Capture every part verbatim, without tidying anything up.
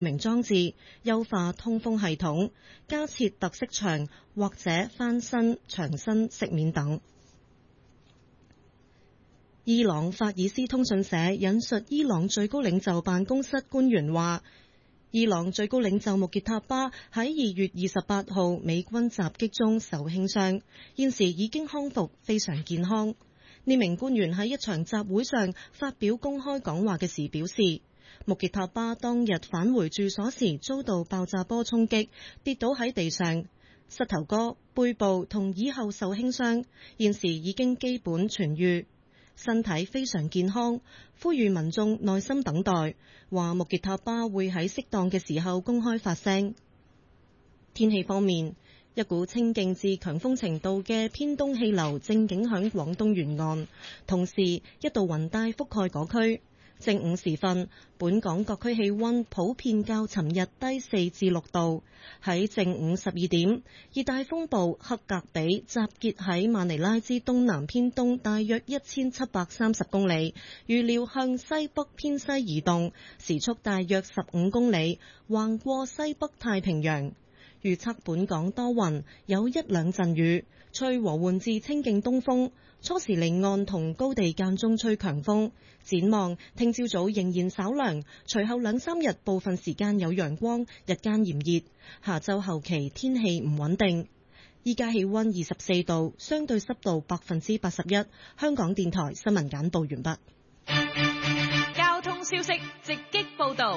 明裝置，優化通風系統，加設特色牆或者翻新牆身飾面等。伊朗法爾斯通訊社引述伊朗最高領袖辦公室官員話，伊朗最高領袖穆傑塔巴喺二月二十八號美軍襲擊中受輕傷，現時已經康復，非常健康。呢名官員喺一場集會上發表公開講話嘅時表示，穆傑塔巴當日返回住所時遭到爆炸波衝擊，跌倒喺地上，膝頭哥、背部同耳後受輕傷，現時已經基本痊癒，身體非常健康，呼籲民眾耐心等待，話穆傑塔巴會喺適當嘅時候公開發聲。天氣方面，一股清勁至強風程度嘅偏東氣流正影響廣東沿岸，同時一道雲帶覆蓋嗰區。正午時分，本港各區氣溫普遍較尋日低四至六度。喺正午十二點，熱帶風暴克格比集結喺馬尼拉之東南偏東大約一千七百三十公里，預料向西北偏西移動，時速大約十五公里，橫過西北太平洋。預測本港多雲，有一兩陣雨，吹和緩至清勁東風，初時離岸同高地間中吹強風。展望聽朝早仍然稍涼，隨後兩三日部分時間有陽光，日間炎熱。下週後期天氣唔穩定。依家氣溫二十四度，相對濕度百分之八十一。香港電台新聞簡報完畢。 交通消息直擊報道。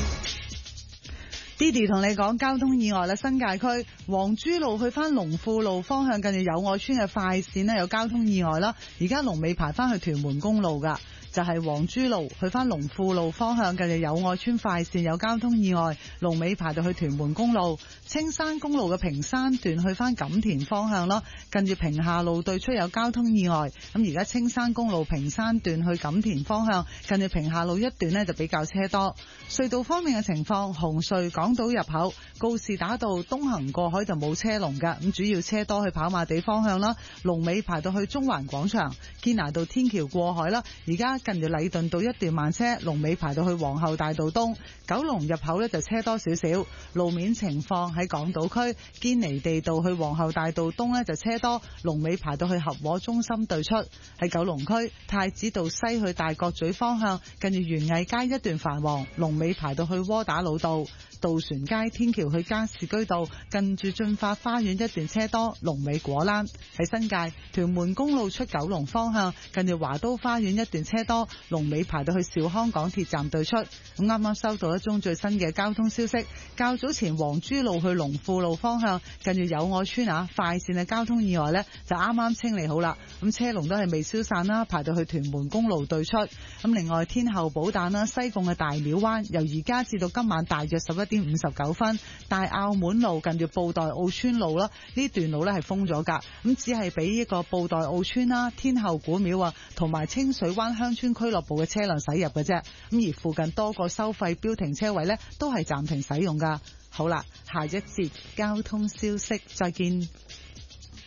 Didi 同你講交通意外啦，新界區黃珠路去翻龍富路方向，近住友愛村嘅快線呢有交通意外啦，而家龍尾排翻去屯門公路噶。就係黃珠路去翻龍富路方向，近住友愛村快線有交通意外，龍尾排到去屯門公路。青山公路嘅屏山段去翻錦田方向咯，近住屏廈路對出有交通意外。咁而家青山公路屏山段去錦田方向，近住屏廈路一段呢就比較車多。隧道方面嘅情況，紅隧港島入口告士打道東行過海就冇車龍㗎，咁主要車多去跑馬地方向啦，龍尾排到去中環廣場。堅拿道天橋過海啦，而家近住禮頓道一段慢車，龍尾排到去皇后大道東。九龍入口呢就車多少少。路面情況喺港島區堅尼地道去皇后大道東呢就車多，龍尾排到去合和中心對出。喺九龍區太子道西去大角咀方向，近住園藝街一段繁忙，龍尾排到去窩打老道。渡船街天橋去加士居道，近住駿發花園一段車多，龍尾果欄。喺新界屯門公路出九龍方向，近住華都花園一段車多，龍尾排到去兆康港鐵站對出。咁啱啱收到一宗最新嘅交通消息，較早前黃珠路去龍富路方向，近住友愛村啊快線嘅交通意外呢，就啱啱清理好啦，咁車龍都係未消散啦，排到去屯門公路對出。咁另外天后寶誕啦，西貢嘅大廟灣由而家至到今晚大約十一點五十九分，大澳門路近住布袋澳村路啦，呢段路呢係封咗噶，咁只係俾一個布袋澳村啦、天后古廟啊，同埋清水灣鄉村俱樂部嘅車輛駛入嘅啫。咁而附近多個收費標停車位呢，都係暫停使用噶。好啦，下一節交通消息，再見。